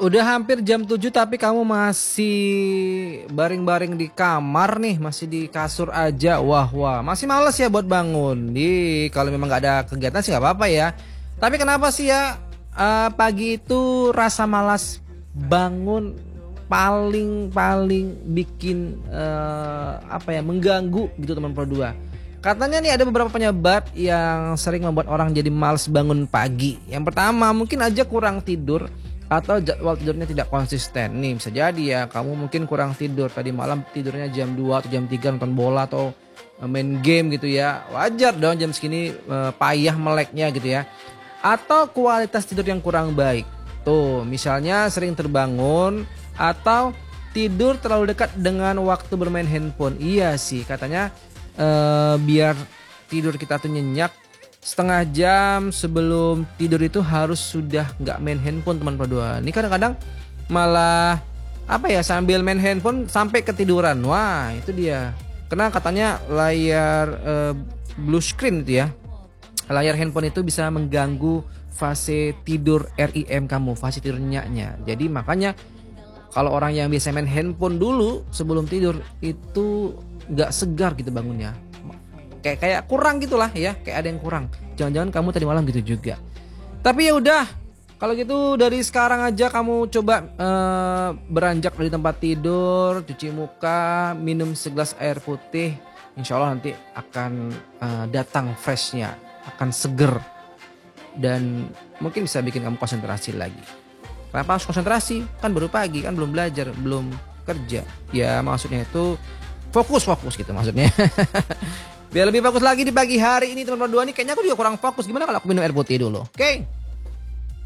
Udah hampir jam 7 tapi kamu masih baring-baring di kamar nih, masih di kasur aja. Wah, wah, masih males ya buat bangun. Kalau memang nggak ada kegiatan sih nggak apa-apa ya. Tapi kenapa sih ya pagi itu rasa malas bangun paling paling bikin apa ya, mengganggu gitu teman Pro 2. Katanya nih ada beberapa penyebab yang sering membuat orang jadi malas bangun pagi. Yang pertama mungkin aja kurang tidur atau jadwal tidurnya tidak konsisten. Nih bisa jadi ya kamu mungkin kurang tidur. Tadi malam tidurnya jam 2 atau jam 3 nonton bola atau main game gitu ya. Wajar dong jam segini payah meleknya gitu ya. Atau kualitas tidur yang kurang baik. Tuh misalnya sering terbangun atau tidur terlalu dekat dengan waktu bermain handphone. Iya sih katanya biar tidur kita tuh nyenyak, setengah jam sebelum tidur itu harus sudah nggak main handphone teman Pro 2. Ini kadang-kadang malah apa ya, sambil main handphone sampai ketiduran. Wah itu dia. Karena katanya layar blue screen itu ya, layar handphone itu bisa mengganggu fase tidur REM kamu, fase tidur nyaknya. Jadi makanya kalau orang yang biasa main handphone dulu sebelum tidur itu nggak segar gitu bangunnya, kayak kurang gitulah ya, kayak ada yang kurang. Jangan-jangan kamu tadi malam gitu juga. Tapi ya udah, kalau gitu dari sekarang aja kamu coba beranjak dari tempat tidur, cuci muka, minum segelas air putih. Insya Allah nanti akan datang freshnya, akan seger dan mungkin bisa bikin kamu konsentrasi lagi. Kenapa harus konsentrasi? Kan baru pagi, kan belum belajar, belum kerja. Ya maksudnya itu fokus gitu maksudnya. Biar lebih fokus lagi di pagi hari ini teman-teman, dua nih kayaknya aku juga kurang fokus. Gimana kalau aku minum air putih dulu? Oke.